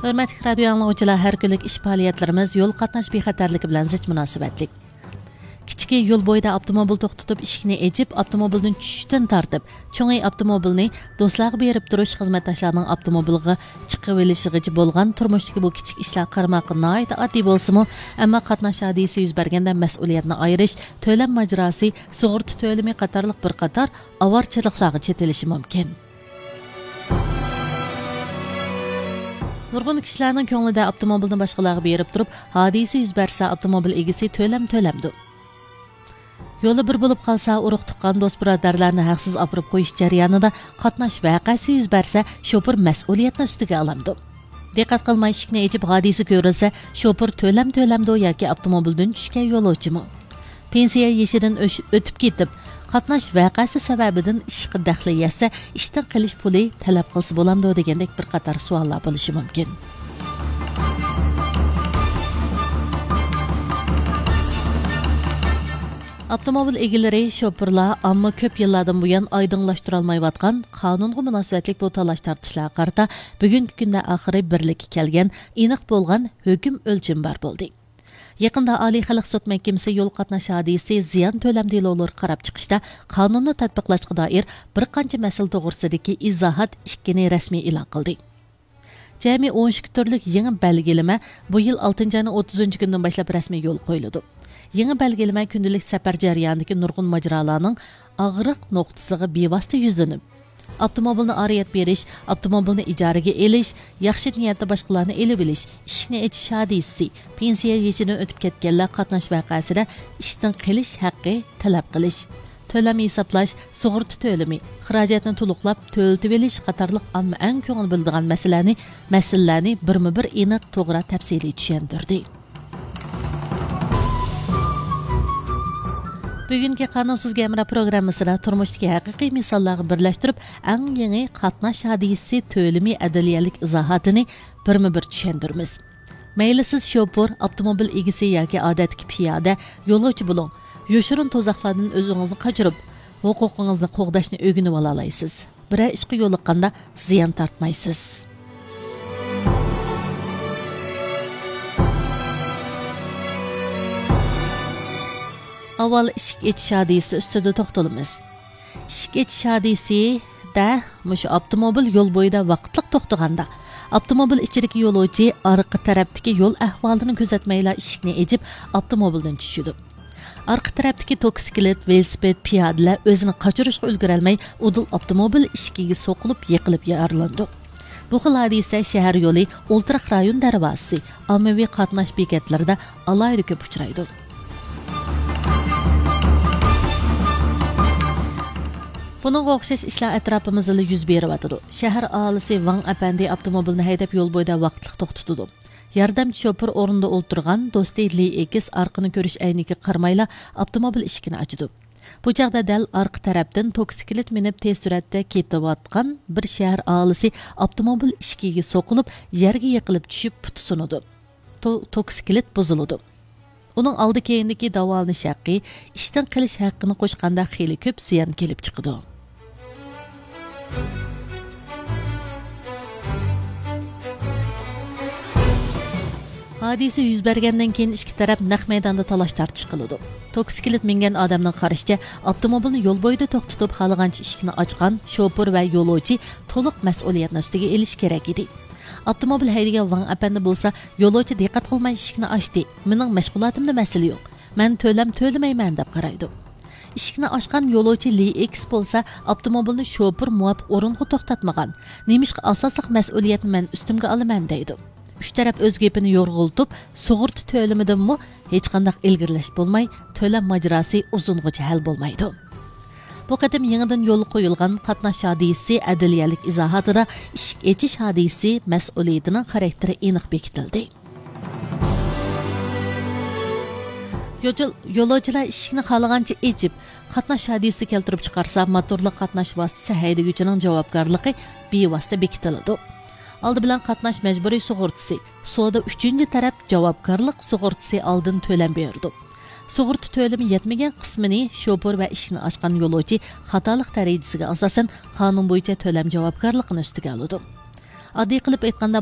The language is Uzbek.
Hörmətli radio anlıqçılar, hər günlük iş fəaliyyətlərimiz yol qatnaş bexəterligi bilan zich münasibətlik. Kichik yo'l bo'yida avtomobil to'xtatib eshikni echib, avtomobildan tushishdan tortib, cho'ng'i avtomobilni do'stlarga berib turish xizmatdoshlarining avtomobilga chiqib olishigacha bo'lgan turmushdagi bu kichik ishlar qarmoqqa nihoyat oddiy bo'lsa-mu, ammo qatnash hodisasi yuz berganda mas'uliyatni ayirish, to'lam majrosi, sug'urta to'lami qatorliq bir qator avorchiliklarga chetilishi mumkin. Nurg'un kishilarning ko'nglida avtomobilni boshqalarga berib turib, hodisa yuz bersa avtomobil egasi to'lamdi. Yo'li bir bo'lib qolsa, urug' tuqqan do'st birodarlarni haqsiz opirib qo'yish jarayonida qatnash voqeasi yuz bersa, shoför mas'uliyatni ustiga olamdi. Diqqat qilmay eshikni echib hodisa ko'rilsa, shoför to'lamdi yoki avtomobildan tushgan yo'lovchimi? Pensiya yoshidan o'tib ketib, qatnash voqeasi sababidan ishga daxli yetsa, ishdan qilish puli talab qilsa bo'lamdi degandek bir qator savollar bo'lishi mumkin. Avtomobil egalari, şoförlar ammo ko'p yillardan buyon oydinlashtira olmayotgan qonunga munosabatlik bu talash tortishlar qarta bugungi kunda oxiri birlikka kelgan, aniq bo'lgan hukm o'lchim bor bo'ldi. Yaqinda Oliy xalq sud mahkamasi yo'l qatnash hodisasi ziyon to'lam delovlar qarab chiqishda qonunni tatbiqlashga doir bir qancha masala to'g'risidagi izohat ishkini rasmiy e'lon qildi. Jami 12 turlik yangi belgilama bu yil 6-ayning 30-kundan boshlab rasmiy yo'l qo'yildi. Yangi belgilama kundalik safar jarayonidagi nurg'un majrolarning og'riq nuqtasiga bevosita yuzlanib, avtomobilni oriyat berish, avtomobilni ijaraga elish, yaxshi niyatda boshqalarni elib olish, ishni echish hodisasi, pensiya yoshidan o'tib ketganlar qatnash voqeasida ishdan qilish haqqi talab qilish, to'lam hisoblash, sug'urta to'lami, xarajatni to'liqlab to'ltib olish qatorliq amma eng ko'ngil bildigan masalalarni birma-bir aniq to'g'ri tafsiliy tushuntirdi. Bugungi Qanunsuz Gamra programmasida turmushdagi haqiqiy misollarni birlashtirib, eng yangi qatnash hodisasi to'lami adaliyalik izohatini birma-bir tushuntiramiz. Mayli siz shoför, avtomobil egasi yoki odatdagi piyoda, yo'lovchi bo'ling. Yoshirin to'zoqlardan o'zingizni qochirib, huquqingizni qo'g'dashni o'rganib ola olasiz. Biror ishga yo'liqqanda ziyon tortmaysiz. Avval ishik echish hodisasi ustida to'xtalamiz. Ishik echish hodisasida mushu avtomobil yo'l bo'yida vaqtliq to'xtaganda, avtomobil ichidagi yo'lovchi orqa tarafdagi yo'l ahvolini kuzatmayla ishikni echib avtomobildan tushdi. Arqa tarafdagi toksiklet, velosiped piyodalar o'zini qochirishga ulgura olmay, udul avtomobil ishigiga so'qilib, yiqilib yaralandi. Bu xil hodisa shahar yo'li, o'ltiraq rayon darvozasi, ommaviy qatnash bekatlarida alohida ko'p uchraydi. Bunun o'xshash ishlar atrofimizda yuz beryapti. Shahar aholisi Van Apandi avtomobilni haydab yo'l bo'yida vaqtliq to'xtatdi. Yordamchi shoför o'rinda o'ltirgan do'sti Li Ekis orqani ko'rish ayniga qarmayla avtomobil eshigini ochdi. Bu chaqda dal orqa tarafdan toksiklet minib tez suratda ketayotgan bir shahar aholisi avtomobil eshigiga so'qilib, yerga yiqilib tushib puti sunudi. Toksiklet buzildi. Uning oldi keyindagi davolanish haqqi, ishdan qilish haqqini qo'shganda xeyli ko'p ziyon kelib chiqdi. Hodisa yuz bergandan keyin ikki taraf naq maydonda talash tortish qildi. Toksiklet mingan odamning qarashicha, avtomobilni yo'l bo'yida to'xtatib, xohlagancha eshikni ochgan shoför va yo'lovchi to'liq mas'uliyatni ustiga olish kerak edi. Avtomobil haydagan Van Apandi bo'lsa, yo'lovchi diqqat qilmay eshikni ochdi. Mening mashg'ulotimda masala yo'q. Men to'lamayman deb qaraydi. Eshikni ochgan yo'lovchi Li X bo'lsa, avtomobilni shoför muvofiq o'ringa to'xtatmagan. Nemishqa asosliq mas'uliyatni men ustimga olaman deydi. Uch taraf o'z gapini yo'rg'iltib, sug'urta to'lamidanmi hech qanday ilgirlash bo'lmay, to'lam majrosi uzungacha hal bo'lmaydi. Bu qatim yangidan yo'l qo'yilgan qatnash hodisasi adaliyalik izohatida ishik echish hodisasi mas'uliyatining xarakteri aniq bekitildi. Yo'lovchilar ishikni xohlagancha echib, qatnash hodisasi keltirib chiqarsa, motorli qatnash vositasi haydaguvchining javobgarligi bevosita bekitiladi. Oldi bilan qatnash majburiy sug'urtasi, soda 3-taraf javobgarlik sug'urtasi oldin to'lam berdi. Sug'urta to'lami yetmagan qismini shoför va ishni ochgan yo'lovchi xatolik darajasiga asosan qonun bo'yicha to'lam javobgarligini ustiga oladi. Oddiy qilib aytganda